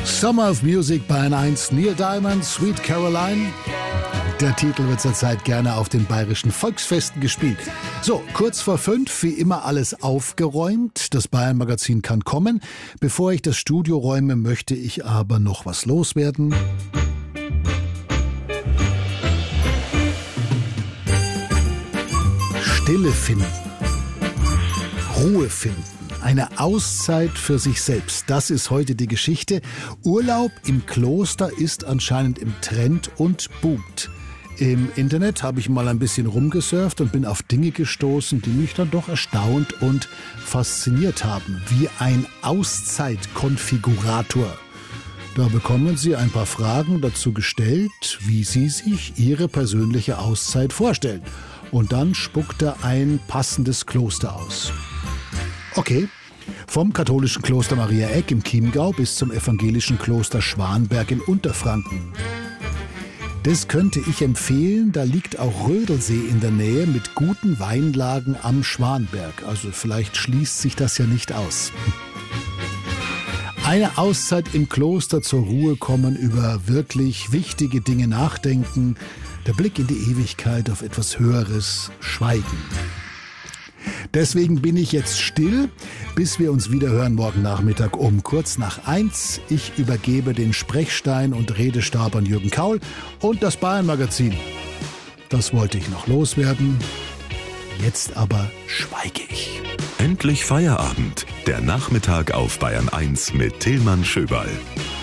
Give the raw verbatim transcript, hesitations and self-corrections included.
Summer of Music bei N eins, Neil Diamond, Sweet Caroline. Der Titel wird zurzeit gerne auf den bayerischen Volksfesten gespielt. So, kurz vor fünf, wie immer alles aufgeräumt. Das Bayern-Magazin kann kommen. Bevor ich das Studio räume, möchte ich aber noch was loswerden. Stille finden. Ruhe finden. Eine Auszeit für sich selbst. Das ist heute die Geschichte. Urlaub im Kloster ist anscheinend im Trend und boomt. Im Internet habe ich mal ein bisschen rumgesurft und bin auf Dinge gestoßen, die mich dann doch erstaunt und fasziniert haben. Wie ein Auszeitkonfigurator. Da bekommen Sie ein paar Fragen dazu gestellt, wie Sie sich Ihre persönliche Auszeit vorstellen. Und dann spuckt er ein passendes Kloster aus. Okay, vom katholischen Kloster Maria Eck im Chiemgau bis zum evangelischen Kloster Schwanberg in Unterfranken. Das könnte ich empfehlen, da liegt auch Rödelsee in der Nähe mit guten Weinlagen am Schwanberg. Also vielleicht schließt sich das ja nicht aus. Eine Auszeit im Kloster, zur Ruhe kommen, über wirklich wichtige Dinge nachdenken, der Blick in die Ewigkeit, auf etwas Höheres, Schweigen. Deswegen bin ich jetzt still, bis wir uns wieder hören morgen Nachmittag um kurz nach eins. Ich übergebe den Sprechstein und Redestab an Jürgen Kaul und das Bayern-Magazin. Das wollte ich noch loswerden. Jetzt aber schweige ich. Endlich Feierabend. Der Nachmittag auf Bayern eins mit Tilman Schöberl.